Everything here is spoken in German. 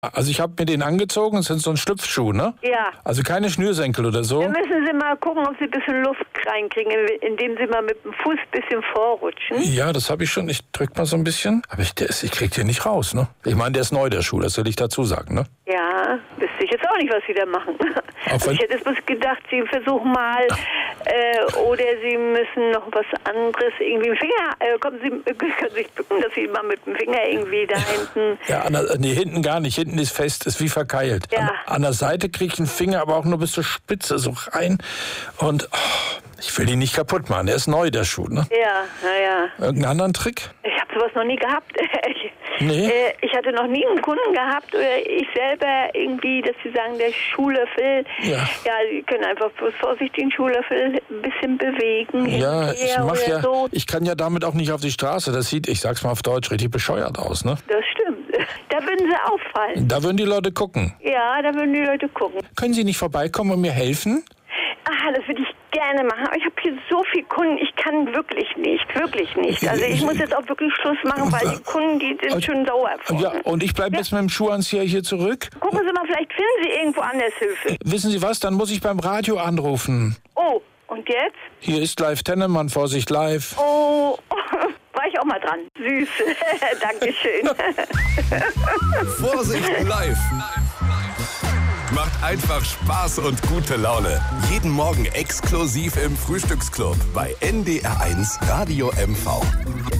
Also ich habe mir den angezogen, es sind so ein Schlüpfschuh, ne? Ja. Also keine Schnürsenkel oder so? Dann müssen Sie mal gucken, ob Sie ein bisschen Luft reinkriegen, indem Sie mal mit dem Fuß ein bisschen vorrutschen. Ja, das habe ich schon. Ich drück mal so ein bisschen. Aber ich krieg den nicht raus, ne? Ich meine, der ist neu, der Schuh, das will ich dazu sagen, ne? Ja, wüsste ich jetzt auch nicht, was Sie da machen. Auch Ich hätte es bloß gedacht, Sie versuchen mal, oder Sie müssen noch was anderes irgendwie im Finger, können sich bücken, dass Sie mal mit dem Finger irgendwie da hinten... Ja, nee, hinten gar nicht. Hinten ist fest, ist wie verkeilt. Ja. An der Seite kriege ich einen Finger, aber auch nur bis zur Spitze so rein. Und ich will ihn nicht kaputt machen. Der ist neu, der Schuh, ne? Ja, naja. Irgendeinen anderen Trick? Ich habe sowas noch nie gehabt. Nee. Ich hatte noch nie einen Kunden gehabt oder ich selber irgendwie, dass sie sagen, der Schuhlöffel. Ja. Ja, sie können einfach bloß vorsichtig den Schuhlöffel ein bisschen bewegen. Ja, ich mach oder ja, so. ich kann ja damit auch nicht auf die Straße. Das sieht, ich sag's mal auf Deutsch, richtig bescheuert aus, ne? Das stimmt. Da würden sie auffallen. Da würden die Leute gucken. Ja, da würden die Leute gucken. Können Sie nicht vorbeikommen und mir helfen? Das würde ich gerne machen. Aber ich habe hier so viele Kunden, ich kann wirklich nicht. Also ich muss jetzt auch wirklich Schluss machen, weil die Kunden, die sind schon sauer von Ja, mir. und ich bleibe jetzt mit dem Schuhanzieher hier zurück. Gucken Sie mal, vielleicht finden Sie irgendwo anders Hilfe. Wissen Sie was, dann muss ich beim Radio anrufen. Oh, und jetzt? Hier ist live Tennemann, Vorsicht live. Oh, war ich auch mal dran. Süß. Dankeschön. Vorsicht live. Macht einfach Spaß und gute Laune. Jeden Morgen exklusiv im Frühstücksclub bei NDR1 Radio MV.